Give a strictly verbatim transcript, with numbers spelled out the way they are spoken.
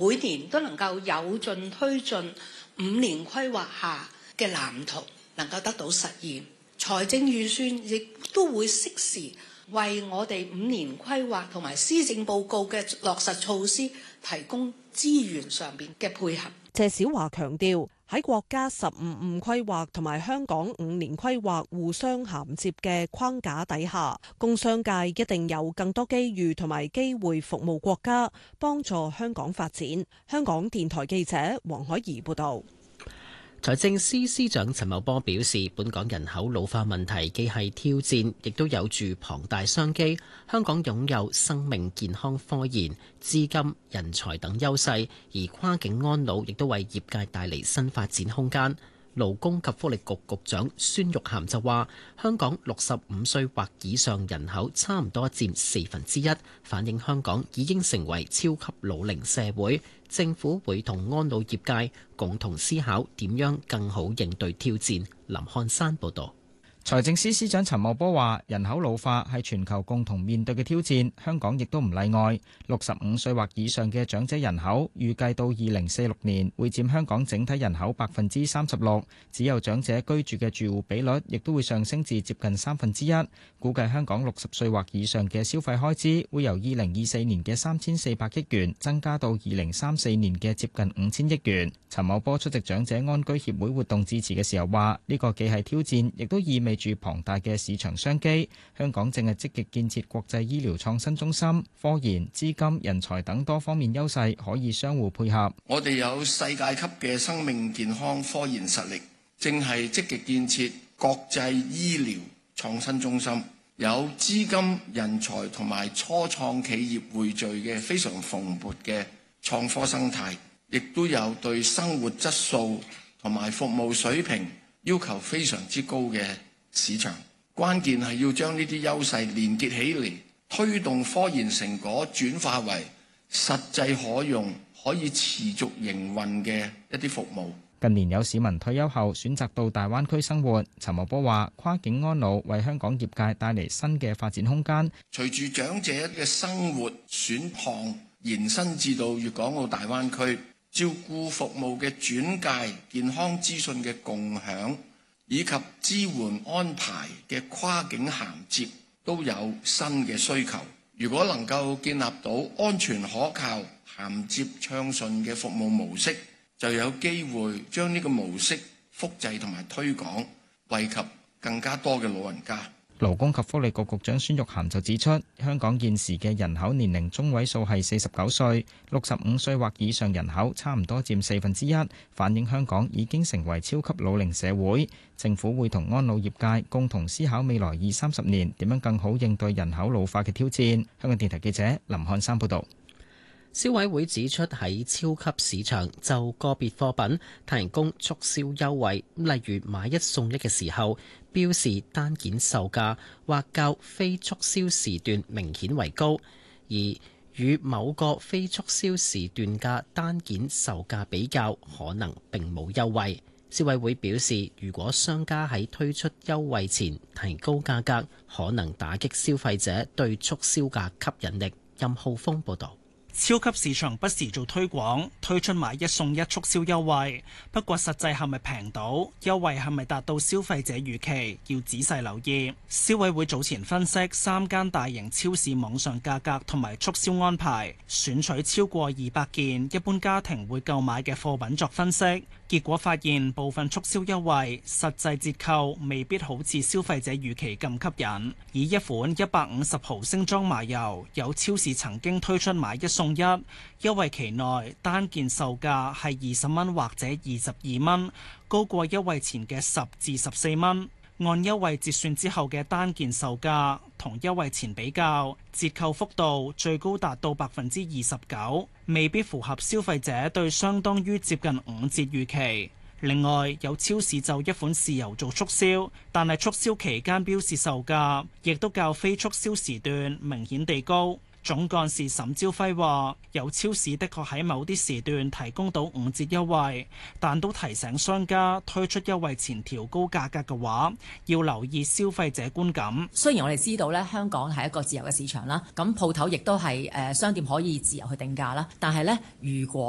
每年都能夠有進推進五年規劃下嘅藍圖能夠得到實現。財政預算亦都會適時為我哋五年規劃同埋施政報告嘅落實措施提供資源上邊嘅配合。 謝小華強調，喺國家十五五規劃同埋香港五年規劃互相銜接嘅框架底下，工商界一定有更多機遇同埋機會服務國家，幫助香港發展。香港電台記者黃海怡報道。 財政司司長陳茂波表示，本港人口老化問題既係挑戰，亦都有住龐大商機。香港擁有生命健康科研、資金、人才等優勢，而跨境安老亦都為業界帶嚟新發展空間。勞工及福利局局長孫玉菡就話，香港六十五歲或以上人口差唔多佔四分之一，反映香港已經成為超級老齡社會。政府會同安老業界共同思考點樣更好應對挑戰。林漢山報導。 財政司司長陳茂波話：人口老化係全球共同面對嘅挑戰，香港亦都唔例外。六十五歲或以上嘅長者人口預計到二零四六年會佔香港整體人口百分之三十六，只有長者居住嘅住戶比率亦都會上升至接近三分之一。估計香港六十歲或以上嘅消費開支會由二零二四年嘅三千四百億元增加到二零三四年嘅接近五千億元。陳茂波出席長者安居協會活動致辭嘅時候話：呢個既係挑戰，亦都意味住龐大嘅市場商機。香港正係積極建設國際醫療創新中心，科研、資金、人才等多方面優勢可以相互配合。 我哋有世界級嘅生命健康科研實力，正係積極建設國際醫療創新中心，有資金、人才同埋初創企業匯聚嘅非常蓬勃嘅創科生態，亦都有對生活質素同埋服務水平要求非常之高嘅市場。關鍵係要將呢啲優勢連結起嚟，推動科研成果轉化為實際可用、可以持續營運嘅一啲服務。 近年有市民退休後選擇到大灣區生活，陳茂波話：跨境安老為香港業界帶嚟新嘅發展空間。 隨住長者嘅生活選項延伸至到粵港澳大灣區，照顧服務嘅轉介、健康資訊嘅共享，以及支援安排嘅跨境銜接都有新嘅需求。如果能夠建立到安全可靠、銜接暢順嘅服務模式，就有機會將呢個模式複製同埋推廣，惠及更加多嘅老人家。 勞工及福利局局長孫玉菡就指出，香港現時嘅人口年齡中位數係四十九歲，六十五歲或以上人口差唔多佔四分之一，反映香港已經成為超級老齡社會。政府會同安老業界共同思考未來二三十年點樣更好應對人口老化嘅挑戰。香港電台記者林漢山報導。 消委會指出，喺超級市場就個別貨品提供促銷優惠，例如買一送一嘅時候，標示單件售價或較非促銷時段明顯為高，而與某個非促銷時段嘅單件售價比較，可能並冇優惠。消委會表示，如果商家喺推出優惠前提高價格，可能打擊消費者對促銷嘅吸引力。任浩峰報導。 超級市場不時做推廣，推出買一送一促銷優惠，不過實際係咪平到，優惠係咪達到消費者預期，要仔細留意。消委會早前分析三間大型超市網上價格同埋促銷安排，選取超過二百件一般家庭會購買嘅貨品作分析，結果發現部分促銷優惠實際折扣未必好似消費者預期咁吸引。以一款一百五十毫升裝麻油，有超市曾經推出買一送一，優惠期內單件售價係二十蚊或者二十二蚊，高過優惠前嘅十至十四蚊。按優惠折算之後嘅單件售價同優惠前比較，折扣幅度最高達到百分之二十九，未必符合消費者對相當於接近五折預期。另外，有超市就一款豉油做促銷，但係促銷期間標示售價亦都較非促銷時段明顯地高。總幹事沈朝輝話：有超市的確喺某啲時段提供到五折優惠，但都提醒商家推出優惠前調高價格嘅話，要留意消費者觀感。 雖然我哋知道咧，香港係一個自由嘅市場啦，咁鋪頭亦都係誒商店可以自由去定價啦，但係咧，如果